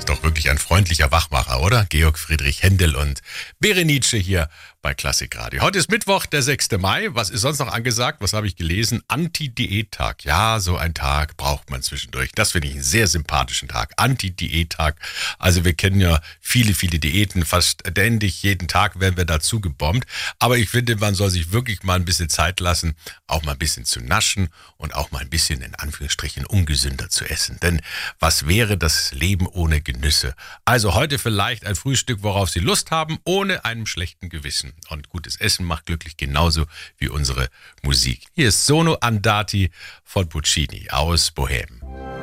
doch wirklich ein freundlicher Wachmacher, oder? Georg Friedrich Händel und Berenice hier bei Klassikradio. Heute ist Mittwoch, der 6. Mai. Was ist sonst noch angesagt? Was habe ich gelesen? Anti-Diät-Tag. Ja, so ein Tag braucht man zwischendurch. Das finde ich einen sehr sympathischen Tag. Anti-Diät-Tag. Also wir kennen ja viele Diäten. Fast ständig, jeden Tag werden wir dazu gebombt. Aber ich finde, man soll sich wirklich mal ein bisschen Zeit lassen, auch mal ein bisschen zu naschen und auch mal ein bisschen in Anführungsstrichen ungesünder zu essen. Denn was wäre das Leben ohne Genüsse? Also heute vielleicht ein Frühstück, worauf Sie Lust haben, ohne einem schlechten Gewissen. Und gutes Essen macht glücklich, genauso wie unsere Musik. Hier ist Sono Andati von Puccini aus Bohème.